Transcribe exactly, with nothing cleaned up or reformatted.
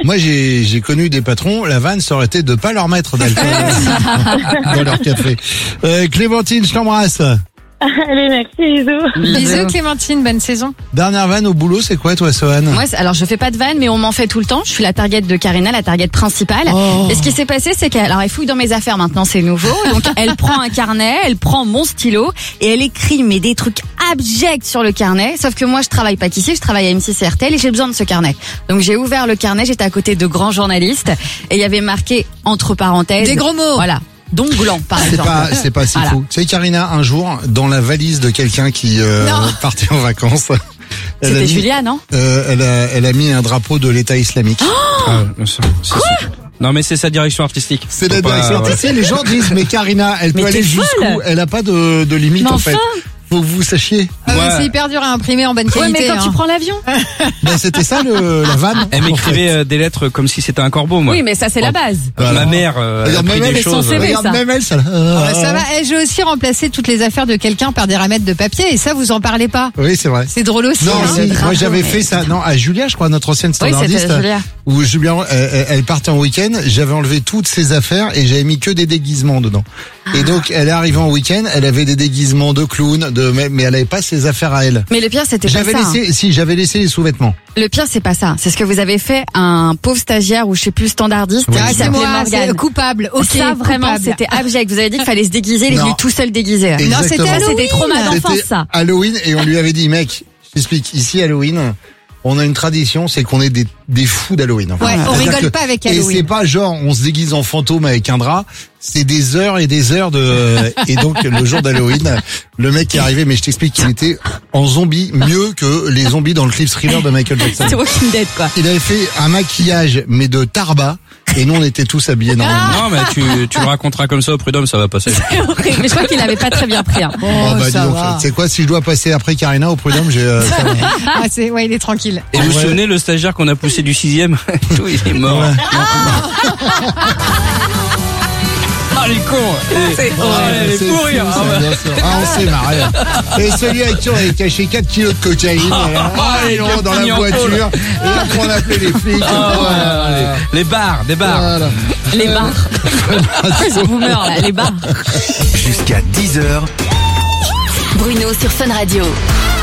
Moi, j'ai, j'ai connu des patrons, la vanne, ça aurait été de pas leur mettre d'alcool dans leur café. Euh, Clémentine, je t'embrasse. Allez, merci, bisous. Bisous Clémentine, bonne saison. Dernière vanne au boulot, c'est quoi toi, Sohan? Moi, c'est- alors je fais pas de vanne, mais on m'en fait tout le temps. Je suis la target de Karina, la target principale. Oh. Et ce qui s'est passé, c'est qu'elle, alors elle fouille dans mes affaires maintenant, c'est nouveau. Donc elle prend un carnet, elle prend mon stylo et elle écrit mais des trucs abjects sur le carnet. Sauf que moi, je travaille pas qu'ici, je travaille à M six et R T L et j'ai besoin de ce carnet. Donc j'ai ouvert le carnet, j'étais à côté de grands journalistes et il y avait marqué entre parenthèses Des gros mots. Voilà. Donc blanc, par C'est exemple. pas, c'est pas si Voilà. fou. Tu sais, Karina, un jour, dans la valise de quelqu'un qui euh, Non. partait en vacances, elle a, C'était mis, Julia, non? euh, elle, a, elle a mis un drapeau de l'État islamique. Ah, ça, c'est ça. Non, mais c'est sa direction artistique. C'est la Faut pas- direction voilà. artistique. Les gens disent, mais Karina, elle Mais peut t'es aller jusqu'où? folle. Elle a pas de, de limite, Mais en fait. enfin. Faut que vous sachiez. Ah ouais, Ouais. c'est hyper dur à imprimer en bonne Ouais, qualité. mais quand hein. tu prends l'avion. Ben, c'était ça, le, la vanne. Elle en m'écrivait fait. euh, des lettres comme si c'était un corbeau, moi. Oui, mais ça c'est la base. Voilà. Ma mère, euh, elle a Regarde, pris même des elle, choses. son C V. Regarde, ça. même elle, ça. Ah bah, ça va. Eh, j'ai aussi remplacé toutes les affaires de quelqu'un par des ramettes de papier et ça, vous en parlez pas. Oui, c'est vrai. C'est drôle aussi. Non, hein. si, le moi drapeau, j'avais mais- fait ça, non, à Julia, je crois, notre ancienne Oui, standardiste, c'était Julia. où Julia, elle, elle partait en week-end, j'avais enlevé toutes ses affaires et j'avais mis que des déguisements dedans. Ah. Et donc, elle est arrivée en week-end, elle avait des déguisements de clown, de, mais mais elle avait pas ses affaires à elle. Mais le pire, c'était pas J'avais ça. laissé, si, j'avais laissé les sous-vêtements. Le pire, c'est pas ça. C'est ce que vous avez fait à un pauvre stagiaire ou je sais plus standardiste Oui. qui Ah, c'est s'appelait moi, c'est Morgane. coupable. Ok, ça vraiment, coupable. c'était abject. Vous avez dit qu'il fallait se déguiser, il est Non. venu tout seul déguisé. Et- Non, c'était Exactement. Halloween. C'était trop mal d'enfance, C'était ça. Halloween et on lui avait dit, mec, je t'explique, ici Halloween, on a une tradition, c'est qu'on est des, des fous d'Halloween. en fait. Ouais, on C'est-à-dire rigole que- pas avec Et c'est Halloween. pas genre, on se déguise en fantôme avec un drap, c'est des heures et des heures de, et donc le jour d'Halloween, le mec qui est arrivé, mais je t'explique qu'il était en zombie mieux que les zombies dans le clip thriller de Michael Jackson. C'est Walking Dead, quoi. Il avait fait un maquillage, mais de tarba, et nous on était tous habillés normalement. Non, mais tu, tu le raconteras comme ça au prud'homme, ça va passer. C'est horrible. Mais je crois qu'il avait pas très bien pris. Hein. Oh, Oh, bah, dis ça donc, va. tu sais quoi, si je dois passer après Karina au prud'homme, j'ai, euh, ça va. Ah, c'est, ouais, il est tranquille. Et vous vous Ouais. souvenez, le stagiaire qu'on a poussé du sixième, tout, il est mort. Ah, les cons! C'est Ah, elle est C'est pour fou, rire. ça, Ah, ouais. bien sûr. Ah, on s'est marré. Et celui avec qui on avait caché quatre kilos de cocaïne, ah, il non, est dans fini la en voiture, tôle. et là qu'on appelait les flics. Ah, Voilà. ouais, les, les bars, des bars. Voilà. Les bars. Les boomers, là, les bars. Jusqu'à dix heures. Bruno sur Fun Radio.